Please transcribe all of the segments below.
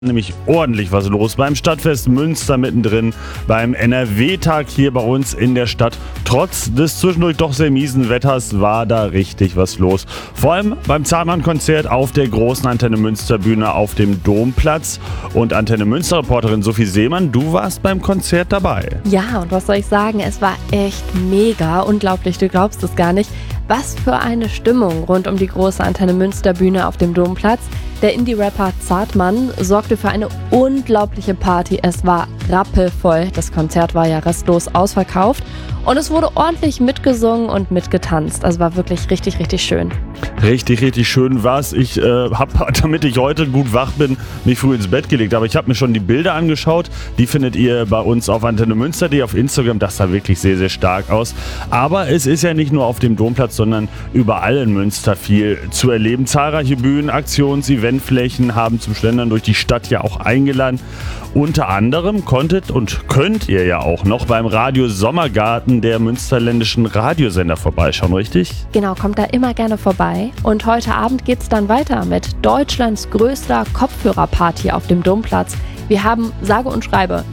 Nämlich ordentlich was los beim Stadtfest Münster mittendrin, beim NRW-Tag hier bei uns in der Stadt. Trotz des zwischendurch doch sehr miesen Wetters war da richtig was los. Vor allem beim Zahnmann-Konzert auf der großen Antenne Münster-Bühne auf dem Domplatz. Und Antenne Münster-Reporterin Sophie Seemann, du warst beim Konzert dabei. Ja, und was soll ich sagen, es war echt mega, unglaublich, du glaubst es gar nicht. Was für eine Stimmung rund um die große Antenne Münster-Bühne auf dem Domplatz. Der Indie-Rapper Zartmann sorgte für eine unglaubliche Party. Es war rappelvoll. Das Konzert war ja restlos ausverkauft. Und es wurde ordentlich mitgesungen und mitgetanzt. Also war wirklich richtig, richtig schön. Richtig schön war's. Ich habe, damit ich heute gut wach bin, mich früh ins Bett gelegt. Aber ich habe mir schon die Bilder angeschaut. Die findet ihr bei uns auf Antenne Münster.de auf Instagram. Das sah wirklich sehr, sehr stark aus. Aber es ist ja nicht nur auf dem Domplatz, sondern überall in Münster viel zu erleben. Zahlreiche Bühnen, Eventflächen haben zum Schlendern durch die Stadt ja auch eingeladen. Unter anderem konntet und könnt ihr ja auch noch beim Radio Sommergarten der münsterländischen Radiosender vorbeischauen, richtig? Genau, kommt da immer gerne vorbei. Und heute Abend geht's dann weiter mit Deutschlands größter Kopfhörerparty auf dem Domplatz. Wir haben, sage und schreibe,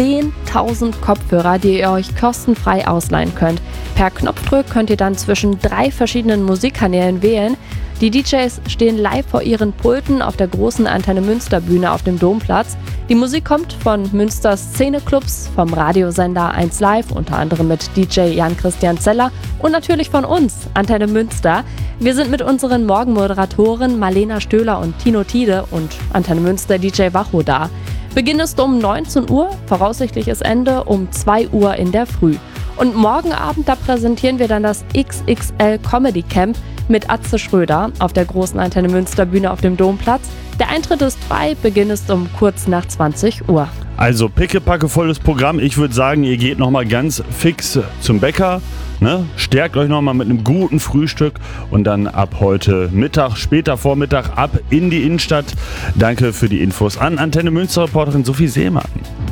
10.000 Kopfhörer, die ihr euch kostenfrei ausleihen könnt. Per Knopfdruck könnt ihr dann zwischen 3 verschiedenen Musikkanälen wählen. Die DJs stehen live vor ihren Pulten auf der großen Antenne Münster-Bühne auf dem Domplatz. Die Musik kommt von Münsters Szeneclubs, vom Radiosender 1 Live, unter anderem mit DJ Jan-Christian Zeller und natürlich von uns, Antenne Münster. Wir sind mit unseren Morgenmoderatoren Marlena Stöhler und Tino Tiede und Antenne Münster DJ Wacho da. Beginn ist um 19 Uhr, voraussichtliches Ende um 2 Uhr in der Früh. Und morgen Abend, da präsentieren wir dann das XXL Comedy Camp mit Atze Schröder auf der großen Antenne Münster Bühne auf dem Domplatz. Der Eintritt ist frei, Beginn ist um kurz nach 20 Uhr. Also pickepacke volles Programm. Ich würde sagen, ihr geht nochmal ganz fix zum Bäcker. Ne? Stärkt euch nochmal mit einem guten Frühstück und dann ab heute Mittag, später Vormittag ab in die Innenstadt. Danke für die Infos an Antenne Münster Reporterin Sophie Seemann.